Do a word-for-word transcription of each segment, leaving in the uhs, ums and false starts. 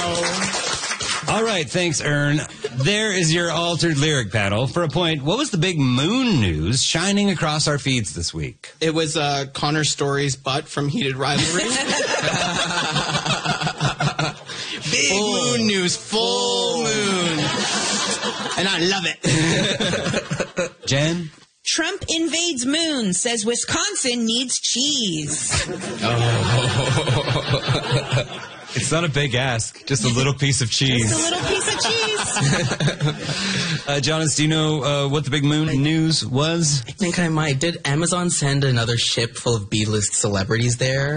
All right, thanks, Ern. There is your altered lyric panel. For a point, what was the big moon news shining across our feeds this week? It was uh, Connor Story's butt from Heated Rivalry. Big full. moon news, full moon. And I love it. Jen? Trump invades moon, says Wisconsin needs cheese. Oh. It's not a big ask, just a little piece of cheese. Just a little piece of cheese. uh, Jonas, do you know uh, what the big moon I, news was? I think I might. Did Amazon send another ship full of B-list celebrities there?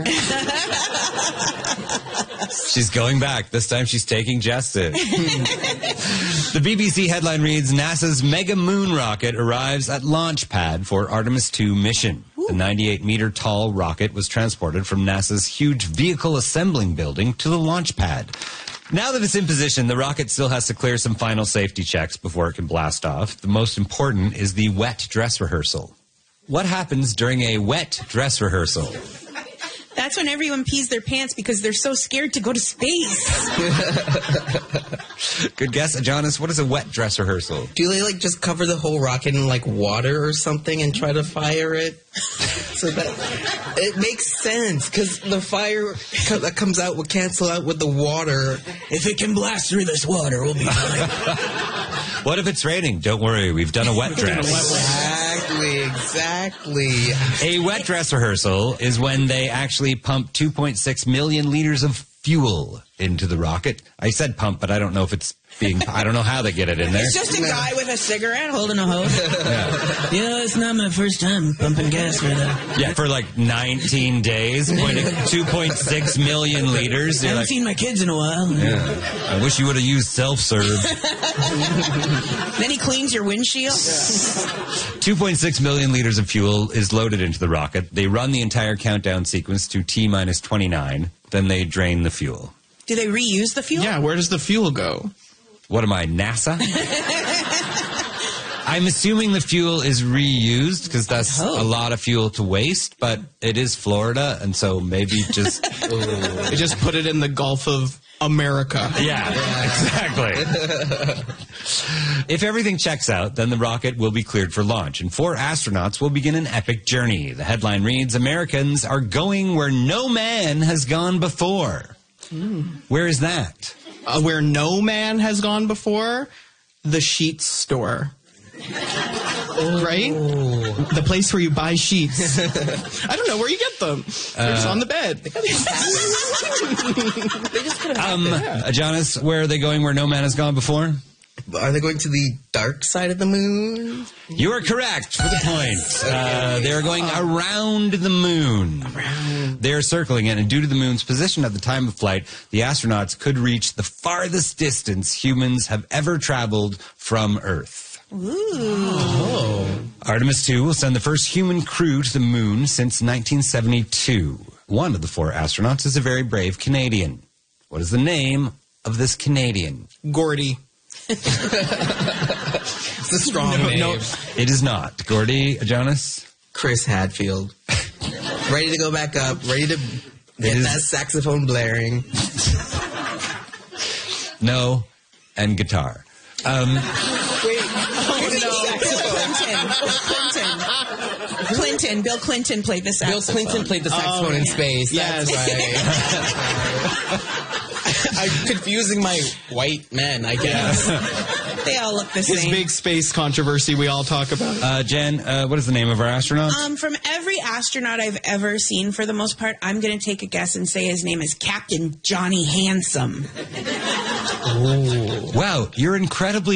She's going back. This time she's taking Justin. The B B C headline reads, NASA's mega moon rocket arrives at launch pad for Artemis two mission. The ninety-eight meter tall rocket was transported from NASA's huge vehicle assembling building to the launch pad. Now that it's in position, the rocket still has to clear some final safety checks before it can blast off. The most important is the wet dress rehearsal. What happens during a wet dress rehearsal? That's when everyone pees their pants because they're so scared to go to space. Good guess. Jonas, what is a wet dress rehearsal? Do they, like, just cover the whole rocket in, like, water or something and try to fire it? So that it makes sense, because the fire that comes out will cancel out with the water. If it can blast through this water, we'll be fine. What if it's raining? Don't worry, we've done a wet dress. Exactly, exactly. A wet dress rehearsal is when they actually pump two point six million liters of fuel into the rocket. I said pump, but I don't know if it's being, I don't know how they get it in there. It's just a guy with a cigarette holding a hose. Yeah, yeah it's not my first time pumping gas for that. Yeah, for like nineteen days, two point six million liters. I haven't like, seen my kids in a while. Yeah. I wish you would have used self-serve. Then he cleans your windshield. two point six million liters of fuel is loaded into the rocket. They run the entire countdown sequence to T minus twenty-nine. Then they drain the fuel. Do they reuse the fuel? Yeah, where does the fuel go? What am I, NASA? I'm assuming the fuel is reused because that's a lot of fuel to waste, but it is Florida, and so maybe just... They just put it in the Gulf of America. Yeah, exactly. If everything checks out, then the rocket will be cleared for launch, and four astronauts will begin an epic journey. The headline reads, Americans are going where no man has gone before. Mm. Where is that? Uh, where no man has gone before? The sheets store. Oh. Right? The place where you buy sheets. I don't know where you get them. They're uh, just on the bed. They just could have um, uh, Jonas, where are they going where no man has gone before? Are they going to the dark side of the moon? You are correct for the point. Uh, they are going around the moon. Around. They are circling it, and due to the moon's position at the time of flight, the astronauts could reach the farthest distance humans have ever traveled from Earth. Ooh. Oh. Artemis two will send the first human crew to the moon since nineteen seventy-two. One of the four astronauts is a very brave Canadian. What is the name of this Canadian? Gordy. It's a strong no, name. No. It is not. Gordy, Jonas? Chris Hadfield. Ready to go back up. Ready to get that saxophone blaring. No, and guitar. Um, Wait. Oh, no. Clinton. Clinton. Clinton. Bill Clinton played the saxophone. Bill Clinton played the saxophone oh, in space. Yes. That's right. I'm confusing my white men, I guess. They all look the same. His big space controversy we all talk about. Uh, Jen, uh, what is the name of our astronaut? Um, from every astronaut I've ever seen, for the most part, I'm going to take a guess and say his name is Captain Johnny Handsome. Oh. Wow, you're incredibly